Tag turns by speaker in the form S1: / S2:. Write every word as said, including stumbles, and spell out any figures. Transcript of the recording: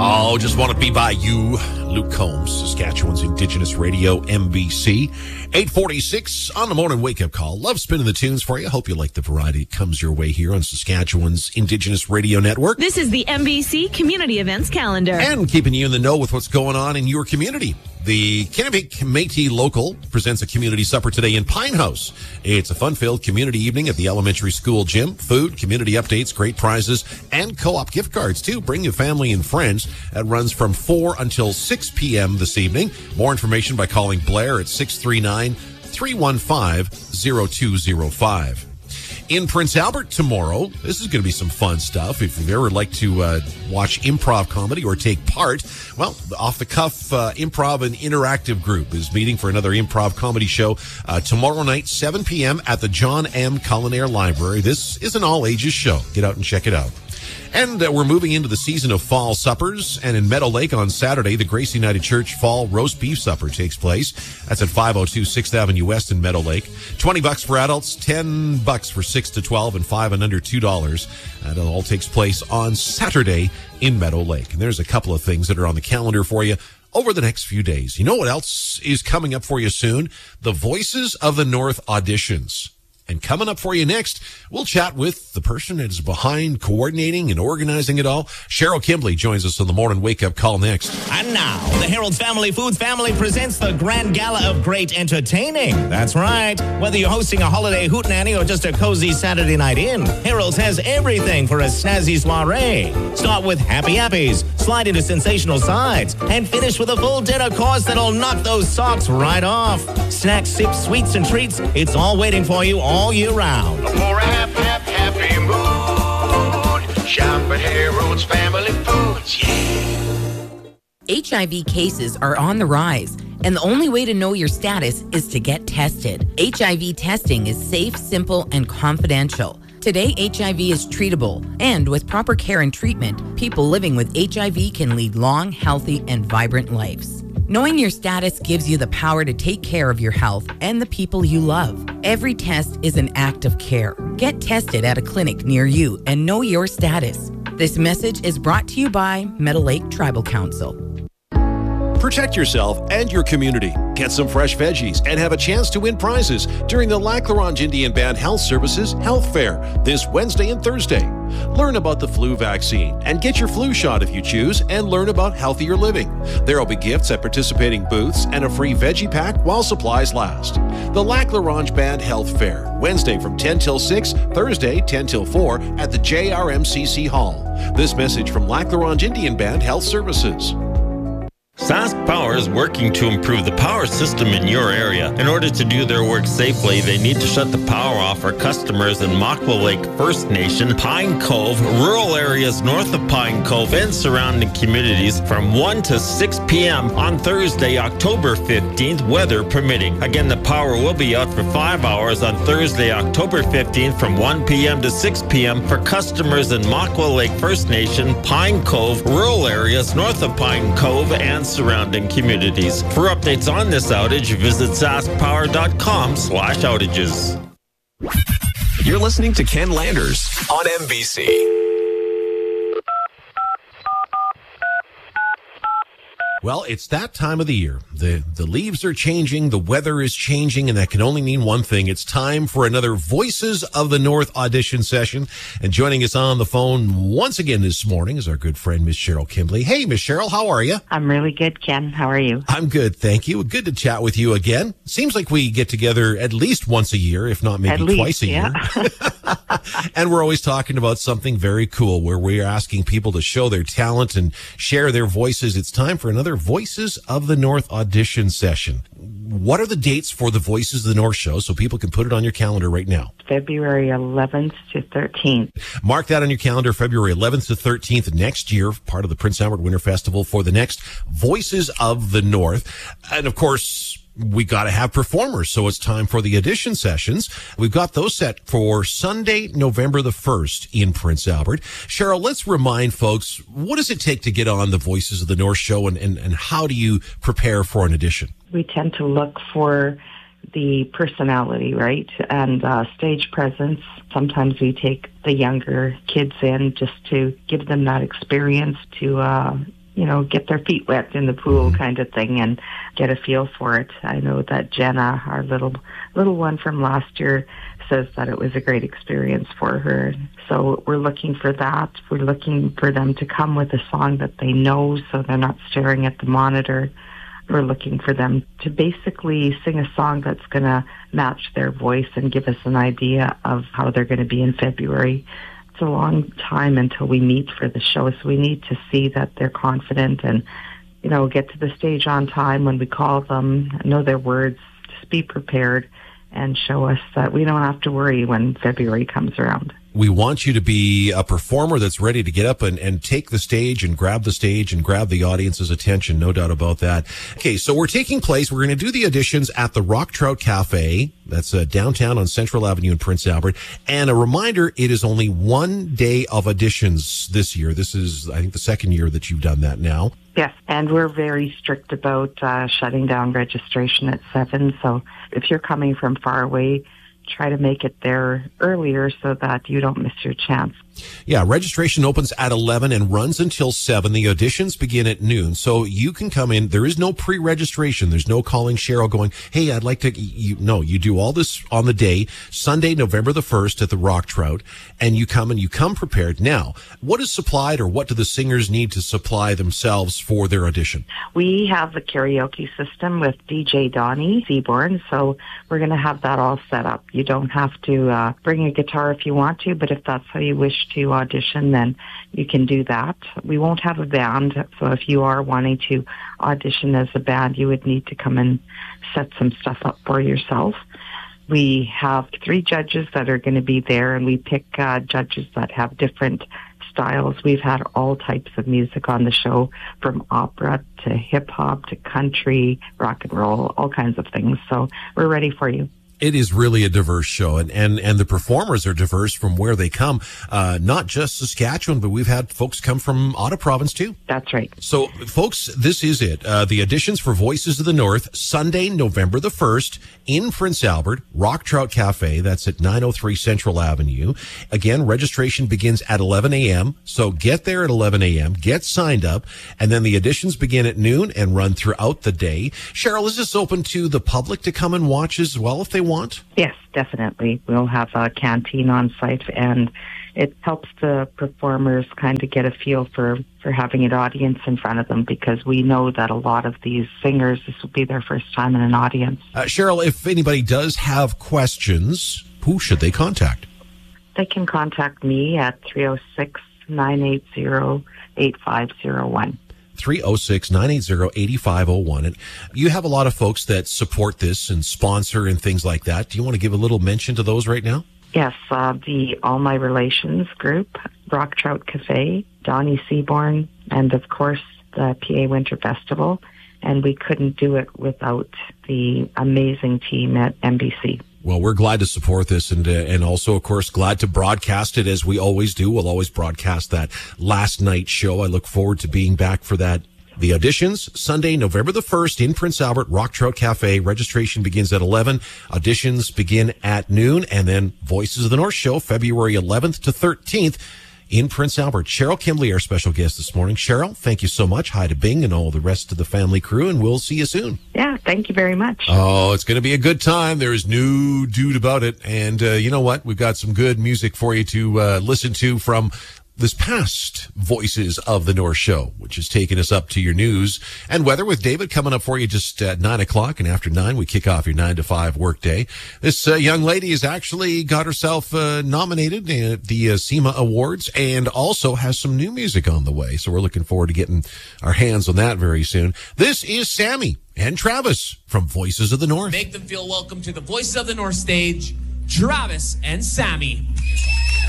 S1: Oh, just want to be by you. Luke Combs, Saskatchewan's Indigenous Radio, M B C. eight forty-six on the morning wake-up call. Love spinning the tunes for you. Hope you like the variety that comes your way here on Saskatchewan's Indigenous Radio Network.
S2: This is the M B C Community Events Calendar.
S1: And keeping you in the know with what's going on in your community. The Kinnevik Métis Local presents a community supper today in Pine House. It's a fun-filled community evening at the elementary school gym. Food, community updates, great prizes, and co-op gift cards, too. Bring your family and friends. That runs from four until six p.m. this evening. More information by calling Blair at six three nine, three one five, zero two zero five. In Prince Albert tomorrow, this is going to be some fun stuff. If you've ever liked to uh, watch improv comedy or take part, well, the Off the Cuff uh, Improv and Interactive Group is meeting for another improv comedy show uh, tomorrow night, seven p.m. at the John M. Culinaire Library. This is an all-ages show. Get out and check it out. And uh, we're moving into the season of fall suppers. And in Meadow Lake on Saturday, the Grace United Church Fall Roast Beef Supper takes place. That's at five oh two sixth Avenue West in Meadow Lake. twenty bucks for adults, ten bucks for six to twelve, and five and under two dollars. And it all takes place on Saturday in Meadow Lake. And there's a couple of things that are on the calendar for you over the next few days. You know what else is coming up for you soon? The Voices of the North auditions. And coming up for you next, we'll chat with the person that is behind coordinating and organizing it all. Cheryl Kimbley joins us on the morning wake-up call next.
S3: And now, the Harold's Family Foods family presents the Grand Gala of Great Entertaining. That's right. Whether you're hosting a holiday hootenanny or just a cozy Saturday night in, Harold's has everything for a snazzy soiree. Start with happy yappies, slide into sensational sides, and finish with a full dinner course that'll knock those socks right off. Snacks, sips, sweets, and treats, it's all waiting for you all all year round.
S4: For a happy, happy, happy mood, shop at Harold's Family Foods, yeah.
S5: H I V cases are on the rise, and the only way to know your status is to get tested. H I V testing is safe, simple, and confidential. Today, H I V is treatable, and with proper care and treatment, people living with H I V can lead long, healthy, and vibrant lives. Knowing your status gives you the power to take care of your health and the people you love. Every test is an act of care. Get tested at a clinic near you and know your status. This message is brought to you by Meadow Lake Tribal Council.
S1: Protect yourself and your community. Get some fresh veggies and have a chance to win prizes during the Lac La Ronge Indian Band Health Services Health Fair this Wednesday and Thursday. Learn about the flu vaccine and get your flu shot if you choose, and learn about healthier living. There will be gifts at participating booths and a free veggie pack while supplies last. The Lac La Ronge Band Health Fair, Wednesday from ten till six, Thursday ten till four at the J R M C C Hall. This message from Lac La Ronge Indian Band Health Services.
S6: Sask Power is working to improve the power system in your area. In order to do their work safely, they need to shut the power off for customers in Makwa Lake First Nation, Pine Cove, rural areas north of Pine Cove, and surrounding communities from one to six p.m. on Thursday, October fifteenth, weather permitting. Again, the power will be out for five hours on Thursday, October fifteenth from one p.m. to six p.m. for customers in Makwa Lake First Nation, Pine Cove, rural areas north of Pine Cove, and surrounding communities. For updates on this outage, visit saskpower.com slash outages.
S7: You're listening to Ken Landers on M B C.
S1: Well, it's that time of the year. The the leaves are changing, the weather is changing, and that can only mean one thing. It's time for another Voices of the North audition session. And joining us on the phone once again this morning is our good friend, Miss Cheryl Kimbley. Hey, Miss Cheryl, how are you?
S8: I'm really good, Ken. How are you?
S1: I'm good, thank you. Good to chat with you again. Seems like we get together at least once a year, if not maybe
S8: least,
S1: twice a
S8: yeah.
S1: year. And we're always talking about something very cool where we are asking people to show their talent and share their voices. It's time for another Voices of the North audition session. What are the dates for the Voices of the North show so people can put it on your calendar right now?
S8: February eleventh to thirteenth.
S1: Mark that on your calendar, February eleventh to thirteenth next year, part of the Prince Albert Winter Festival for the next Voices of the North. And of course, we got to have performers, so it's time for the audition sessions. We've got those set for Sunday, November the first in Prince Albert. Cheryl, let's remind folks, what does it take to get on the Voices of the North show, and, and, and how do you prepare for an audition?
S8: We tend to look for the personality, right, and uh, stage presence. Sometimes we take the younger kids in just to give them that experience to uh, you know, get their feet wet in the pool kind of thing and get a feel for it. I know that Jenna, our little little one from last year, says that it was a great experience for her. So we're looking for that. We're looking for them to come with a song that they know so they're not staring at the monitor. We're looking for them to basically sing a song that's going to match their voice and give us an idea of how they're going to be in February. It's a long time until we meet for the show, so we need to see that they're confident and, you know, get to the stage on time when we call them, know their words, just be prepared and show us that we don't have to worry when February comes around.
S1: We want you to be a performer that's ready to get up and, and take the stage and grab the stage and grab the audience's attention. No doubt about that. Okay, so we're taking place. We're going to do the auditions at the Rock Trout Cafe. That's uh, downtown on Central Avenue in Prince Albert. And a reminder, it is only one day of auditions this year. This is, I think, the second year that you've done that now.
S8: Yes, and we're very strict about uh, shutting down registration at seven. So if you're coming from far away, try to make it there earlier so that you don't miss your chance.
S1: Yeah, registration opens at eleven and runs until seven. The auditions begin at noon, so you can come in. There is no pre-registration. There's no calling Cheryl going, hey, I'd like to, you no, you do all this on the day, Sunday, November the first at the Rock Trout, and you come and you come prepared. Now, what is supplied or what do the singers need to supply themselves for their audition?
S8: We have the karaoke system with D J Donnie Seaborn, so we're going to have that all set up. You don't have to uh, bring a guitar if you want to, but if that's how you wish to audition, then you can do that. We won't have a band, so if you are wanting to audition as a band, you would need to come and set some stuff up for yourself. We have three judges that are going to be there, and we pick uh, judges that have different styles. We've had all types of music on the show, from opera to hip-hop to country, rock and roll, all kinds of things. So we're ready for you.
S1: It is really a diverse show, and, and, and the performers are diverse from where they come. Uh, not just Saskatchewan, but we've had folks come from Ottawa Province too.
S8: That's right.
S1: So, folks, this is it. Uh, the auditions for Voices of the North, Sunday, November the first, in Prince Albert, Rock Trout Cafe. That's at nine oh three Central Avenue. Again, registration begins at eleven a.m., so get there at eleven a.m., get signed up, and then the auditions begin at noon and run throughout the day. Cheryl, is this open to the public to come and watch as well if they want? Want?
S8: Yes, definitely. We'll have a canteen on site, and it helps the performers kind of get a feel for, for having an audience in front of them, because we know that a lot of these singers, this will be their first time in an audience.
S1: Uh, Cheryl, if anybody does have questions, who should they contact?
S8: They can contact me at three oh six, nine eight zero, eight five zero one.
S1: three oh six, nine eight zero, eight five zero one. And you have a lot of folks that support this and sponsor and things like that. Do you want to give a little mention to those right now?
S8: Yes, uh, the All My Relations group, Rock Trout Cafe, Donnie Seaborn, and of course the P A Winter Festival. And we couldn't do it without the amazing team at N B C.
S1: Well, we're glad to support this, and uh, and also, of course, glad to broadcast it as we always do. We'll always broadcast that last night show. I look forward to being back for that. The auditions, Sunday, November the first in Prince Albert, Rock Trout Cafe. Registration begins at eleven. Auditions begin at noon, and then Voices of the North show, February eleventh to thirteenth. In Prince Albert. Cheryl Kimbley, our special guest this morning. Cheryl, thank you so much. Hi to Bing and all the rest of the family crew, and we'll see you soon.
S8: Yeah, thank you very much.
S1: Oh, it's going to be a good time. There is no doubt about it. And uh, you know what? We've got some good music for you to uh, listen to from this past Voices of the North show, which has taken us up to your news and weather with David coming up for you just at nine o'clock. And after nine, we kick off your nine to five workday. This uh, young lady has actually got herself uh, nominated at the uh, SEMA Awards and also has some new music on the way. So we're looking forward to getting our hands on that very soon. This is Sammy and Travis from Voices of the North.
S9: Make them feel welcome to the Voices of the North stage, Travis and Sammy.